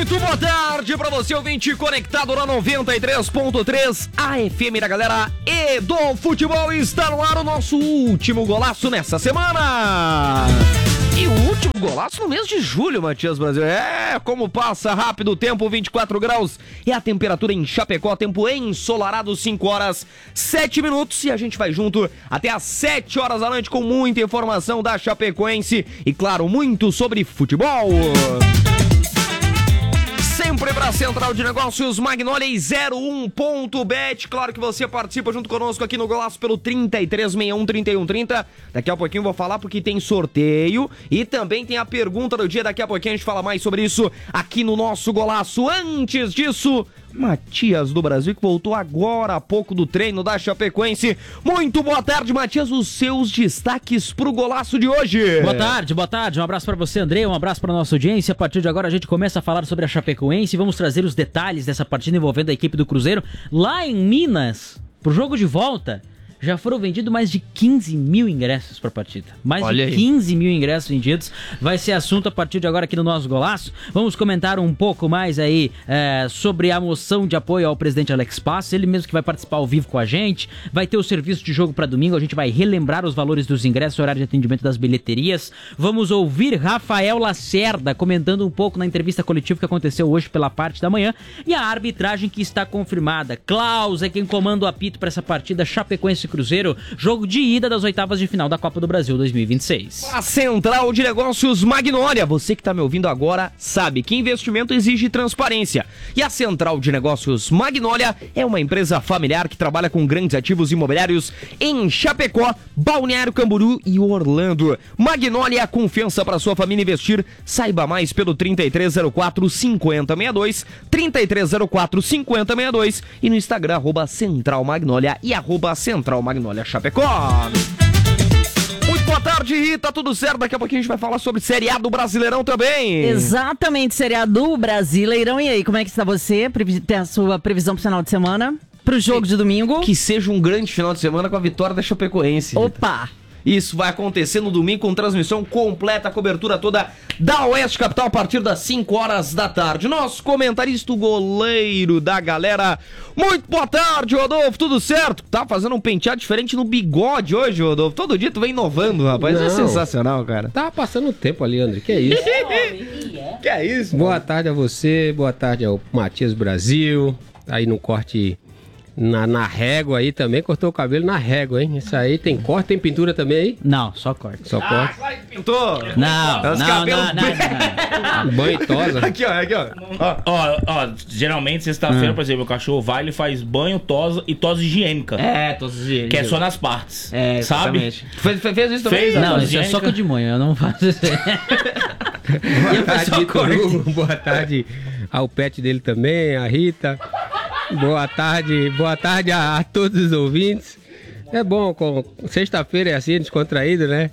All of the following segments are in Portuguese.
Muito boa tarde pra você, ouvinte conectado na 93.3 AFM da galera e do futebol. Está no ar o nosso último golaço nessa semana. E o último golaço no mês de julho, Matias Brasil. Como passa rápido o tempo, 24 graus. E a temperatura em Chapecó, tempo ensolarado, 5 horas, 7 minutos. E a gente vai junto até às 7 horas da noite com muita informação da Chapecoense. E claro, muito sobre futebol. Sempre para a Central de Negócios Magnolia 01.bet. Claro que você participa junto conosco aqui no Golaço pelo 3361-3130. Daqui a pouquinho eu vou falar porque tem sorteio e também tem a pergunta do dia. Daqui a pouquinho a gente fala mais sobre isso aqui no nosso Golaço. Antes disso, Matias do Brasil, que voltou agora há pouco do treino da Chapecoense. Muito boa tarde, Matias. Os seus destaques pro Golaço de hoje. Boa tarde. Um abraço pra você, André. Um abraço pra nossa audiência. A partir de agora a gente começa a falar sobre a Chapecoense e vamos trazer os detalhes dessa partida envolvendo a equipe do Cruzeiro. Lá em Minas, pro jogo de volta, já foram vendidos mais de 15 mil ingressos para a partida. Olha de 15 mil ingressos vendidos. Vai ser assunto a partir de agora aqui no nosso Golaço. Vamos comentar um pouco mais aí sobre a moção de apoio ao presidente Alex Passos. Ele mesmo que vai participar ao vivo com a gente. Vai ter o serviço de jogo para domingo. A gente vai relembrar os valores dos ingressos, horário de atendimento das bilheterias. Vamos ouvir Rafael Lacerda comentando um pouco na entrevista coletiva que aconteceu hoje pela parte da manhã. E a arbitragem que está confirmada. Klaus é quem comanda o apito para essa partida. Chapecoense Cruzeiro, jogo de ida das oitavas de final da Copa do Brasil 2026. A Central de Negócios Magnolia, você que está me ouvindo agora sabe que investimento exige transparência. E a Central de Negócios Magnolia é uma empresa familiar que trabalha com grandes ativos imobiliários em Chapecó, Balneário Camboriú e Orlando. Magnolia, confiança para sua família investir. Saiba mais pelo 3304-5062, 3304-5062 e no Instagram, @Centralmagnolia e @Central Magnolia Chapecó. Muito boa tarde, Rita, tudo certo? Daqui a pouquinho a gente vai falar sobre Série A do Brasileirão também. Exatamente, Série A do Brasileirão. E aí, como é que está você? Tem a sua previsão pro final de semana? Pro jogo de domingo? Que seja um grande final de semana com a vitória da Chapecoense. Opa! Isso vai acontecer no domingo com transmissão completa, a cobertura toda da Oeste Capital a partir das 5 horas da tarde. Nosso comentarista, o goleiro da galera. Muito boa tarde, Rodolfo, tudo certo? Tá fazendo um penteado diferente no bigode hoje, Rodolfo. Todo dia tu vem inovando, rapaz. Não. É sensacional, cara. Tá passando o tempo ali, André. Que é isso? Que é isso? Boa tarde a você, boa tarde ao Matias Brasil. Aí no corte na régua aí também, cortou o cabelo na régua, hein? Isso aí tem corte, tem pintura também aí? Não, só corte. Só corte. Claro que pintou. Não. Banho e tosa. Aqui, ó. Ó, geralmente sexta-feira, por exemplo, o cachorro vai, ele faz banho, tosa e tosa higiênica. Todos os dias. Que é só nas partes. Sabe? Sabe? Fez isso também? Fez, Não, tosa isso é higiênica. soca de manhã, eu não faço isso. Boa tarde, Hugo. Boa tarde ao pet dele também, a Rita. Boa tarde a todos os ouvintes. É bom, sexta-feira é assim, descontraído, né?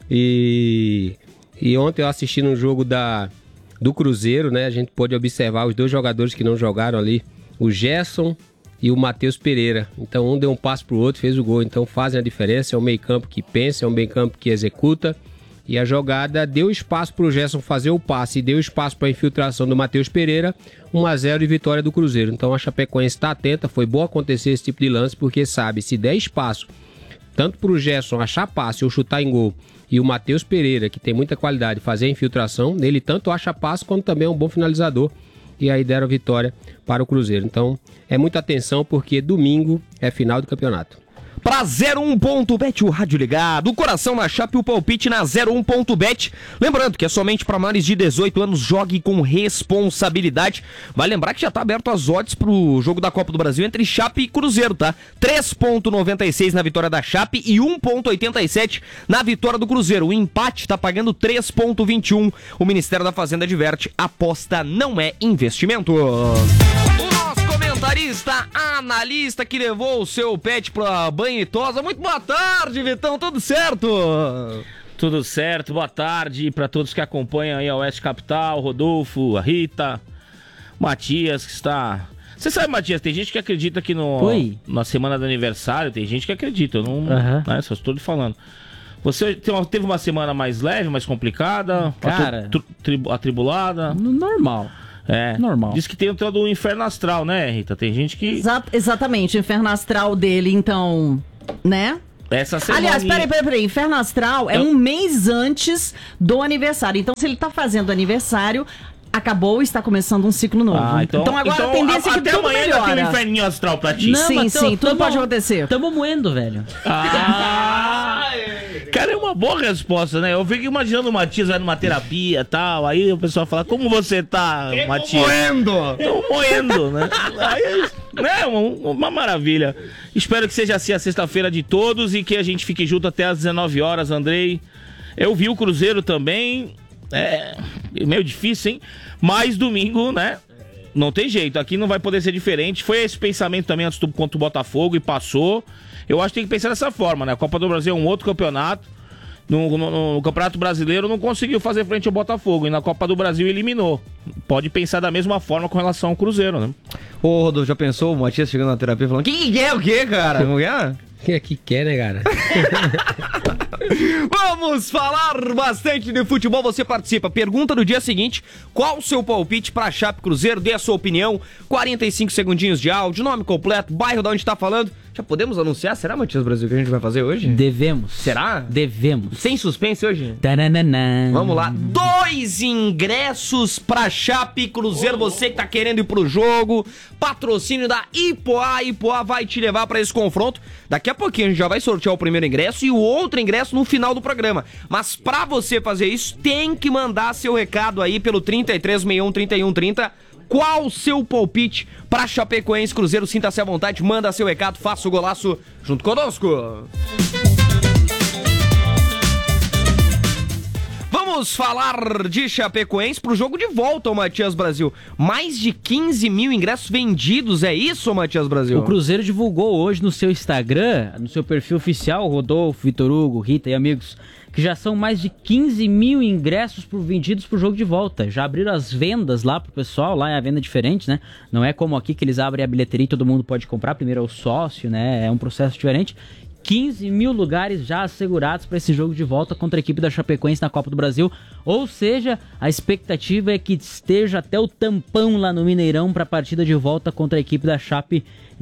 E ontem eu assisti no jogo do Cruzeiro, né? A gente pôde observar os dois jogadores que não jogaram ali, o Gerson e o Matheus Pereira. Então um deu um passo pro outro, fez o gol. Então fazem a diferença, é um meio campo que pensa, é um meio campo que executa. E a jogada deu espaço para o Gerson fazer o passe e deu espaço para a infiltração do Matheus Pereira, 1-0 e vitória do Cruzeiro. Então a Chapecoense está atenta, foi bom acontecer esse tipo de lance, porque sabe, se der espaço, tanto para o Gerson achar passe ou chutar em gol, e o Matheus Pereira, que tem muita qualidade, fazer a infiltração, ele tanto acha passe quanto também é um bom finalizador. E aí deram vitória para o Cruzeiro. Então é muita atenção, porque domingo é final do campeonato. Pra 01.bet, o rádio ligado, o coração na Chape e o palpite na 01.bet. Lembrando que é somente para maiores de 18 anos, jogue com responsabilidade. Vai lembrar que já tá aberto as odds pro jogo da Copa do Brasil entre Chape e Cruzeiro, tá? 3.96 na vitória da Chape e 1.87 na vitória do Cruzeiro. O empate tá pagando 3.21. O Ministério da Fazenda adverte, aposta não é investimento. Comentarista, analista que levou o seu pet pra banho e tosa. Muito boa tarde, Vitão, tudo certo? Tudo certo, boa tarde para todos que acompanham aí a Oeste Capital, Rodolfo, a Rita, Matias que está... Você sabe, Matias, tem gente que acredita que na semana do aniversário, tem gente que acredita, eu não... Né, só estou lhe falando. Você teve uma semana mais leve, mais complicada, cara, atribulada? Normal. Normal. Diz que tem o tal do inferno astral, né, Rita? Tem gente que... Exatamente, o inferno astral dele, então, né? Essa semana... Aliás, peraí. Inferno astral é um mês antes do aniversário. Então, se ele tá fazendo aniversário, acabou e está começando um ciclo novo. Então agora a tendência é que até tudo amanhã melhora. tem um inferninho astral pra ti. Não, sim, tudo pode acontecer. Tamo moendo, velho. Cara, é uma boa resposta, né? Eu fico imaginando o Matias vai numa terapia e tal, aí o pessoal fala, como você tá, Matias? Tô moendo, né? Aí, né? Uma maravilha. Espero que seja assim a sexta-feira de todos e que a gente fique junto até às 19 horas, Andrei. Eu vi o Cruzeiro também, meio difícil, hein? Mas domingo, né? Não tem jeito, aqui não vai poder ser diferente. Foi esse pensamento também antes contra o Botafogo e passou. Eu acho que tem que pensar dessa forma, né? A Copa do Brasil é um outro campeonato. No Campeonato Brasileiro não conseguiu fazer frente ao Botafogo. E na Copa do Brasil eliminou. Pode pensar da mesma forma com relação ao Cruzeiro, né? Ô, Rodolfo, já pensou o Matias chegando na terapia falando que quer o quê, cara? Não é? Quem aqui quer, né, cara? Vamos falar bastante de futebol, você participa. Pergunta do dia seguinte, qual o seu palpite pra Chape Cruzeiro? Dê a sua opinião, 45 segundinhos de áudio, nome completo, bairro de onde tá falando. Já podemos anunciar? Será, Matias Brasil, que a gente vai fazer hoje? Devemos. Será? Devemos. Sem suspense hoje? Taranana. Vamos lá, 2 ingressos pra Chape Cruzeiro, você que tá querendo ir pro jogo, patrocínio da Ipoá. Ipoá vai te levar pra esse confronto. Daqui a pouquinho a gente já vai sortear o primeiro ingresso e o outro ingresso no final do programa. Mas pra você fazer isso, tem que mandar seu recado aí pelo 33613130. Qual o seu palpite pra Chapecoense Cruzeiro? Sinta-se à vontade, manda seu recado, faça o golaço junto conosco. Vamos falar de Chapecoense pro jogo de volta, o Matias Brasil. Mais de 15 mil ingressos vendidos, é isso, Matias Brasil? O Cruzeiro divulgou hoje no seu Instagram, no seu perfil oficial, Rodolfo, Vitor Hugo, Rita e amigos, que já são mais de 15 mil ingressos vendidos pro jogo de volta. Já abriram as vendas lá pro pessoal, lá é a venda diferente, né? Não é como aqui que eles abrem a bilheteria e todo mundo pode comprar, primeiro é o sócio, né? É um processo diferente. 15 mil lugares já assegurados para esse jogo de volta contra a equipe da Chapecoense na Copa do Brasil. Ou seja, a expectativa é que esteja até o tampão lá no Mineirão para a partida de volta contra a equipe da Chape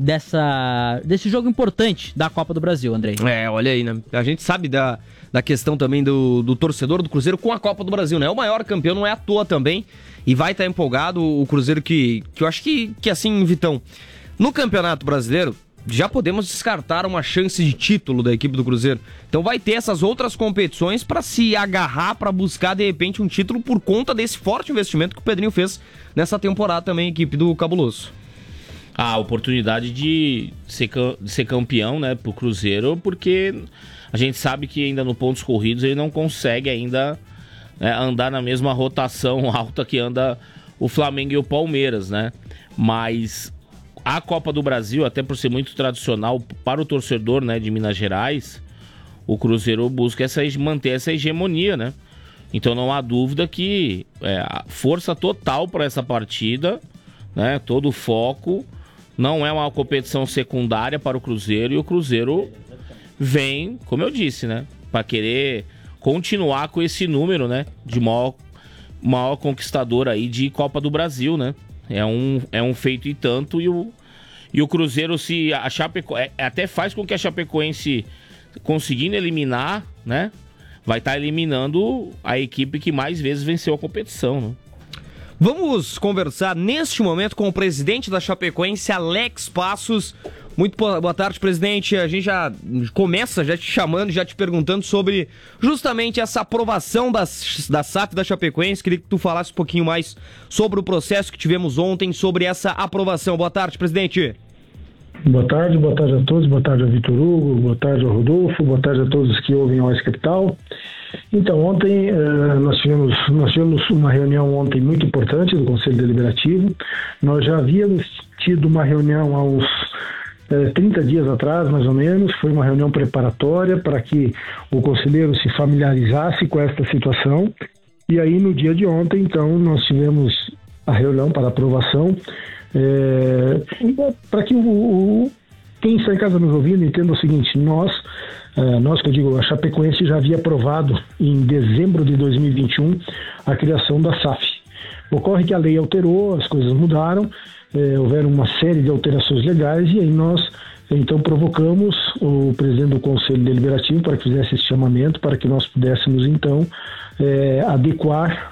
desse jogo importante da Copa do Brasil, Andrei. Olha aí, né? A gente sabe da questão também do torcedor do Cruzeiro com a Copa do Brasil, né? É o maior campeão, não é à toa também. E vai estar empolgado o Cruzeiro que eu acho que assim, Vitão, no Campeonato Brasileiro, já podemos descartar uma chance de título da equipe do Cruzeiro. Então vai ter essas outras competições para se agarrar, para buscar de repente um título por conta desse forte investimento que o Pedrinho fez nessa temporada também, equipe do Cabuloso. A oportunidade de ser campeão, né, pro Cruzeiro, porque a gente sabe que ainda no pontos corridos ele não consegue ainda andar na mesma rotação alta que anda o Flamengo e o Palmeiras, né? Mas a Copa do Brasil, até por ser muito tradicional para o torcedor, né, de Minas Gerais, o Cruzeiro busca manter essa hegemonia, né? Então não há dúvida que a força total para essa partida, né, todo o foco, não é uma competição secundária para o Cruzeiro, e o Cruzeiro vem, como eu disse, né, para querer continuar com esse número, né, de maior conquistador aí de Copa do Brasil, né? É um feito e tanto, e o Cruzeiro, até faz com que a Chapecoense, conseguindo eliminar, né, vai estar eliminando a equipe que mais vezes venceu a competição, né? Vamos conversar neste momento com o presidente da Chapecoense, Alex Passos. Muito boa tarde, presidente. A gente já começa te chamando, já te perguntando sobre justamente essa aprovação da SAF da Chapecoense. Queria que tu falasse um pouquinho mais sobre o processo que tivemos ontem, sobre essa aprovação. Boa tarde, presidente. Boa tarde a todos, boa tarde ao Vitor Hugo, boa tarde ao Rodolfo, boa tarde a todos que ouvem o Oeste Capital. Então, ontem nós tivemos uma reunião ontem muito importante do Conselho Deliberativo. Nós já havíamos tido uma reunião há uns 30 dias atrás, mais ou menos. Foi uma reunião preparatória para que o conselheiro se familiarizasse com esta situação. E aí, no dia de ontem, então, nós tivemos a reunião para aprovação, para que quem está em casa nos ouvindo entenda o seguinte: nós que eu digo, a Chapecoense já havia aprovado em dezembro de 2021 a criação da SAF. Ocorre que a lei alterou, as coisas mudaram, houveram uma série de alterações legais e aí nós então provocamos o presidente do Conselho Deliberativo para que fizesse esse chamamento, para que nós pudéssemos então adequar